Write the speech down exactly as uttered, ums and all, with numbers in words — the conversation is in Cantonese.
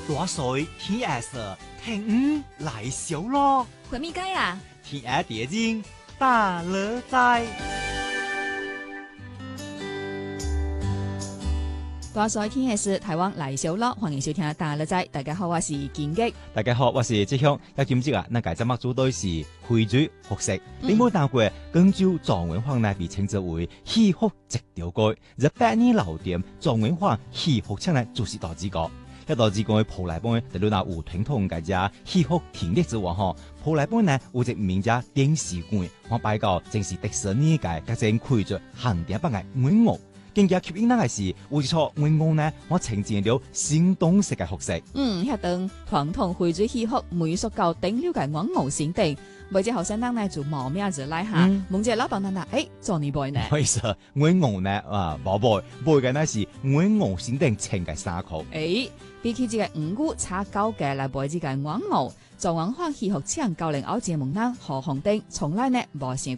大水天下事，聽五來小咯。 回咪街啊？ 天下地經大樂在。 大水天下事，台灣來小咯，歡迎收聽大樂在。大家好，我是金吉。 大家好，我是志向。一今朝啊，那介隻麥做對是會主學識。你冇聽過廣州狀元坊呢被稱之為戲曲直條街，而百年老店狀元坊戲曲廳呢就是大支歌。一大支歌嘅鋪來幫，就到那有傳統嘅只戲曲聽力之王吼。鋪來幫呢有隻名家電視館，我拜告正是迪士尼界嘅正開着行點八嘅滿屋。更加吸引人嘅是，有一撮滿屋呢，我呈現了新東式嘅學識。 嗯，遐當傳統會主戲曲美術教頂了嘅滿屋先定，或者後生人呢就冇名字來下，問隻老闆娘啦，誒，做你輩呢？ 可以說滿屋呢啊，寶貝，背嘅呢是滿屋先定請嘅衫褲。 誒，比起這個五谷茶糕嘅來背這個滿屋，狀元坊戲曲廳教練奧姐問人何鴻定從來呢冇想